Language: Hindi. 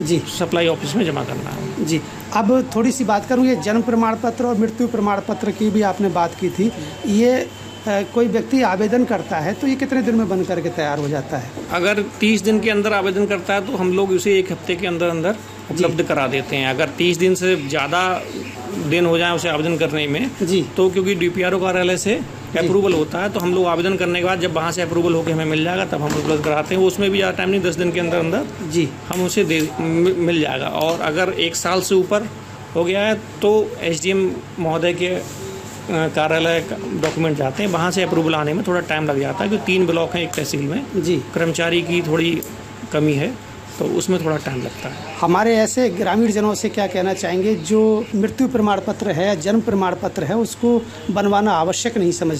जी सप्लाई ऑफिस में जमा करना है। जी। अब थोड़ी सी बात करूँ, ये जन्म प्रमाण पत्र और मृत्यु प्रमाण पत्र की भी आपने बात की थी। ये कोई व्यक्ति आवेदन करता है तो ये कितने दिन में बन करके तैयार हो जाता है? अगर 30 दिन के अंदर आवेदन करता है तो हम लोग उसे 1 हफ्ते के अंदर अंदर उपलब्ध करा देते हैं। अगर 30 दिन से ज़्यादा दिन हो जाए उसे आवेदन करने में जी, तो क्योंकि डीपीआरओ कार्यालय से अप्रूवल होता है, तो हम लोग आवेदन करने के बाद जब वहाँ से अप्रूवल होकर हमें मिल जाएगा तब हम उपलब्ध कराते हैं। उसमें भी ज़्यादा टाइम नहीं, 10 दिन के अंदर अंदर जी, हम उसे मिल जाएगा। और अगर 1 साल से ऊपर हो गया है तो एसडीएम महोदय के कार्यालय डॉक्यूमेंट जाते हैं, वहाँ से अप्रूवल आने में थोड़ा टाइम लग जाता है क्योंकि 3 ब्लॉक हैं एक तहसील में। जी। कर्मचारी की थोड़ी कमी है तो उसमें थोड़ा टाइम लगता है। हमारे ऐसे ग्रामीण जनों से क्या कहना चाहेंगे जो मृत्यु प्रमाण पत्र है, जन्म प्रमाण पत्र है, उसको बनवाना आवश्यक नहीं समझते?